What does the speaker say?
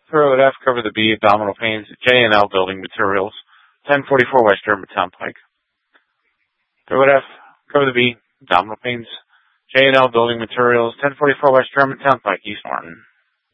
Throw it F, cover the B, abdominal pains, J&L Building Materials, 1044 West Germantown Pike. Throw it F, cover the B, abdominal pains, J&L Building Materials, 1044 West Germantown Pike, East Martin.